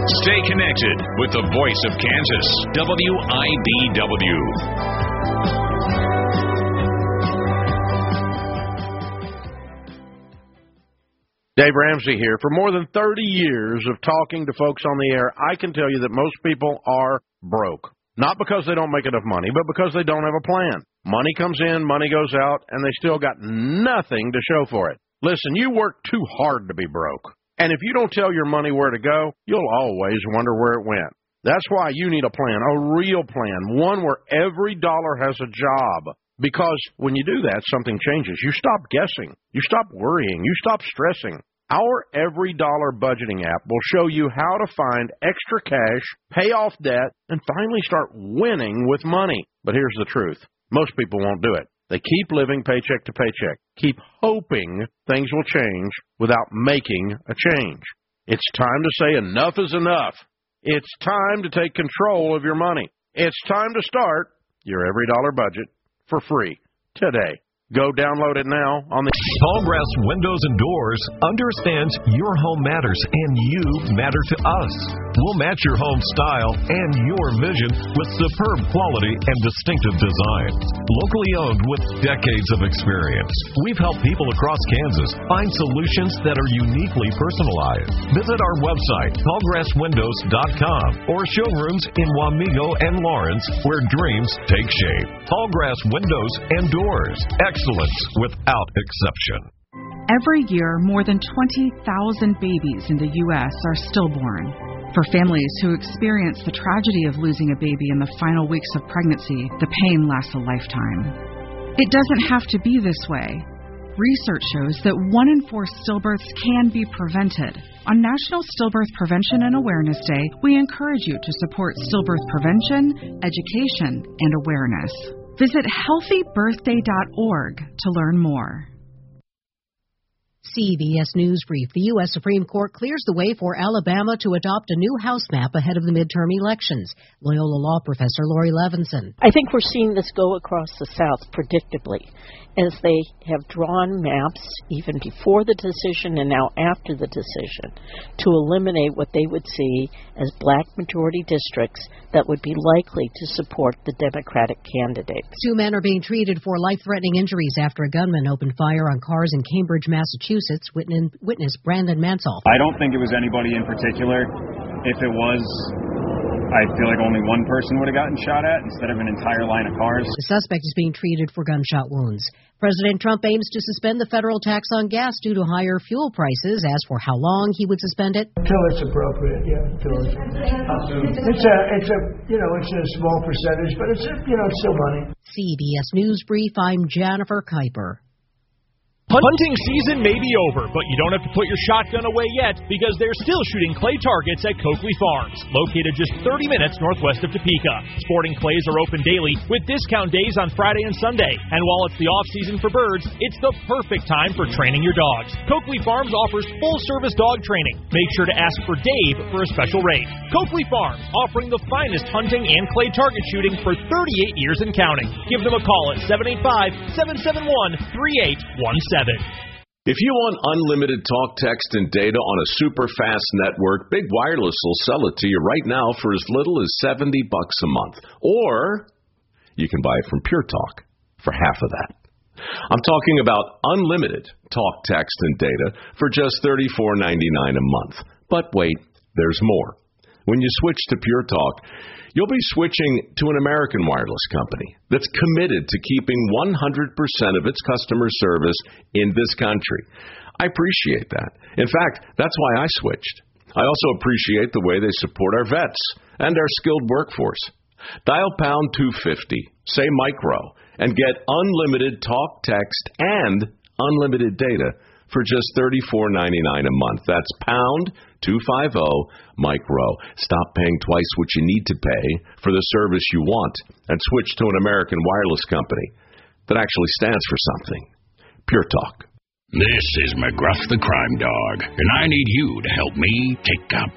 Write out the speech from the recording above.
Stay connected with the voice of Kansas, WIDW. Dave Ramsey here. For more than 30 years of talking to folks on the air, I can tell you that most people are broke. Not because they don't make enough money, but because they don't have a plan. Money comes in, money goes out, and they still got nothing to show for it. Listen, you work too hard to be broke. And if you don't tell your money where to go, you'll always wonder where it went. That's why you need a plan, a real plan, one where every dollar has a job. Because when you do that, something changes. You stop guessing. You stop worrying. You stop stressing. Our Every Dollar budgeting app will show you how to find extra cash, pay off debt, and finally start winning with money. But here's the truth. Most people won't do it. They keep living paycheck to paycheck, keep hoping things will change without making a change. It's time to say enough is enough. It's time to take control of your money. It's time to start your Every Dollar budget for free today. Go download it now on the... Tallgrass Windows and Doors understands your home matters and you matter to us. We'll match your home style and your vision with superb quality and distinctive designs. Locally owned with decades of experience, we've helped people across Kansas find solutions that are uniquely personalized. Visit our website, tallgrasswindows.com, or showrooms in Wamego and Lawrence, where dreams take shape. Tallgrass Windows and Doors. Excellence without exception. Every year, more than 20,000 babies in the U.S. are stillborn. For families who experience the tragedy of losing a baby in the final weeks of pregnancy, the pain lasts a lifetime. It doesn't have to be this way. Research shows that 1 in 4 stillbirths can be prevented. On National Stillbirth Prevention and Awareness Day, we encourage you to support stillbirth prevention, education, and awareness. Visit healthybirthday.org to learn more. CBS News Brief. The U.S. Supreme Court clears the way for Alabama to adopt a new House map ahead of the midterm elections. Loyola Law Professor Lori Levinson. I think we're seeing this go across the South predictably, as they have drawn maps even before the decision and now after the decision to eliminate what they would see as black majority districts that would be likely to support the Democratic candidates. 2 men are being treated for life-threatening injuries after a gunman opened fire on cars in Cambridge, Massachusetts. Witness Brandon Mansell. I don't think it was anybody in particular. If it was, I feel like only one person would have gotten shot at instead of an entire line of cars. The suspect is being treated for gunshot wounds. President Trump aims to suspend the federal tax on gas due to higher fuel prices. As for how long he would suspend it, until it's appropriate. It's a small percentage, but it's still money. CBS News Brief. I'm Jennifer Kuiper. Hunting season may be over, but you don't have to put your shotgun away yet because they're still shooting clay targets at Coakley Farms, located just 30 minutes northwest of Topeka. Sporting clays are open daily with discount days on Friday and Sunday. And while it's the off-season for birds, it's the perfect time for training your dogs. Coakley Farms offers full-service dog training. Make sure to ask for Dave for a special rate. Coakley Farms, offering the finest hunting and clay target shooting for 38 years and counting. Give them a call at 785-771-3817. If you want unlimited talk, text, and data on a super fast network, Big Wireless will sell it to you right now for as little as $70 a month. Or you can buy it from Pure Talk for half of that. I'm talking about unlimited talk, text, and data for just $34.99 a month. But wait, there's more. When you switch to Pure Talk, you'll be switching to an American wireless company that's committed to keeping 100% of its customer service in this country. I appreciate that. In fact, that's why I switched. I also appreciate the way they support our vets and our skilled workforce. Dial pound 250, say micro, and get unlimited talk, text, and unlimited data for just $34.99 a month. That's pound 250 micro. Stop paying twice what you need to pay for the service you want and switch to an American wireless company that actually stands for something. Pure Talk. This is McGruff the Crime Dog, and I need you to help me take out